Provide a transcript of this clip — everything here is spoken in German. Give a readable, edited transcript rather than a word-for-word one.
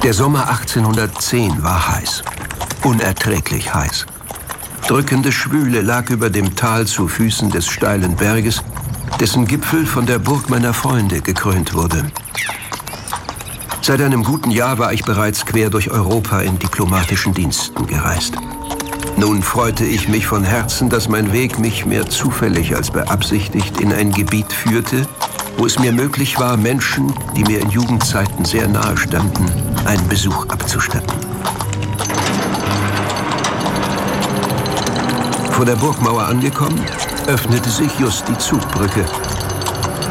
Der Sommer 1810 war heiß, unerträglich heiß. Drückende Schwüle lag über dem Tal zu Füßen des steilen Berges, dessen Gipfel von der Burg meiner Freunde gekrönt wurde. Seit einem guten Jahr war ich bereits quer durch Europa in diplomatischen Diensten gereist. Nun freute ich mich von Herzen, dass mein Weg mich mehr zufällig als beabsichtigt in ein Gebiet führte, wo es mir möglich war, Menschen, die mir in Jugendzeiten sehr nahe standen, einen Besuch abzustatten. Vor der Burgmauer angekommen, öffnete sich just die Zugbrücke,